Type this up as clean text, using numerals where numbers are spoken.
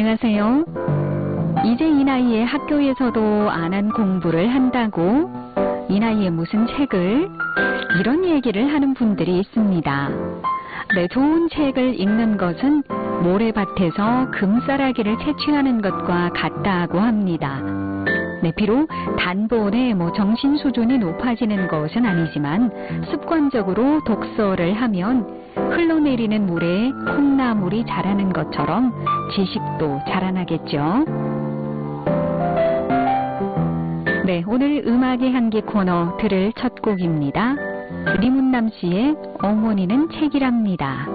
안녕하세요. 이제 이 나이에 학교에서도 안 한 공부를 한다고? 이 나이에 무슨 책을? 이런 얘기를 하는 분들이 있습니다. 네, 좋은 책을 읽는 것은 모래밭에서 금싸라기를 채취하는 것과 같다고 합니다. 네, 비록 단번에 정신 수준이 높아지는 것은 아니지만 습관적으로 독서를 하면 흘러내리는 물에 콩나물이 자라는 것처럼 지식도 자라나겠죠. 네, 오늘 음악의 향기 코너 들을 첫 곡입니다. 리문남 씨의 어머니는 책이랍니다.